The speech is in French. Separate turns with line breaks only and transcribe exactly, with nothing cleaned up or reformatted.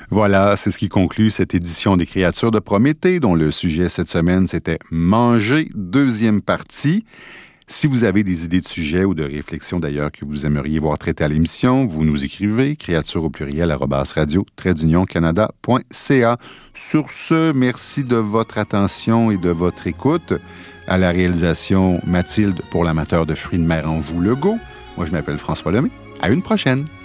Voilà, c'est ce qui conclut cette édition des Créatures de Prométhée, dont le sujet cette semaine, c'était Manger, deuxième partie. Si vous avez des idées de sujets ou de réflexions d'ailleurs que vous aimeriez voir traitées à l'émission, vous nous écrivez créatures au pluriel arobase radio trait d'union canada point c a. Sur ce, merci de votre attention et de votre écoute. À la réalisation, Mathilde pour l'amateur de fruits de mer en vous, Legault. Moi, je m'appelle François Lemay. À une prochaine.